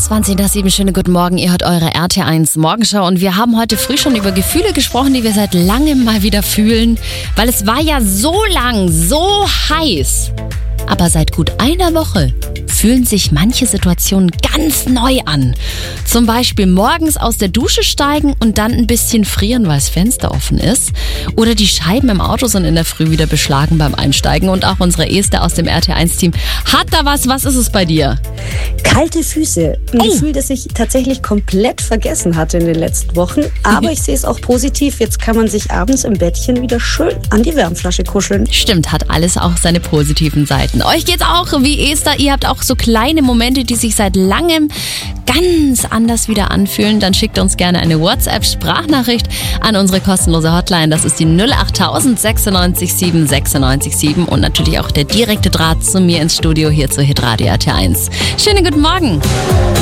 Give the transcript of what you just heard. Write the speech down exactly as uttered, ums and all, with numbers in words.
zwanzig nach sieben, schönen guten Morgen. Ihr hört eure R T eins Morgenschau und wir haben heute früh schon über Gefühle gesprochen, die wir seit langem mal wieder fühlen, weil es war ja so lang, so heiß. Aber seit gut einer Woche fühlen sich manche Situationen ganz neu an. Zum Beispiel morgens aus der Dusche steigen und dann ein bisschen frieren, weil das Fenster offen ist. Oder die Scheiben im Auto sind in der Früh wieder beschlagen beim Einsteigen. Und auch unsere Esther aus dem R T eins Team hat da was. Was ist es bei dir? Kalte Füße. Ein oh. Gefühl, das ich tatsächlich komplett vergessen hatte in den letzten Wochen. Aber ich sehe es auch positiv. Jetzt kann man sich abends im Bettchen wieder schön an die Wärmflasche kuscheln. Stimmt, hat alles auch seine positiven Seiten. Euch geht's auch wie Esther. Ihr habt auch so kleine Momente, die sich seit langem ganz anders wieder anfühlen. Dann schickt uns gerne eine WhatsApp-Sprachnachricht an unsere kostenlose Hotline. Das ist die null acht tausend sechsundneunzig sieben sechsundneunzig sieben und natürlich auch der direkte Draht zu mir ins Studio hier zu Hitradio R T eins. Schönen guten Morgen.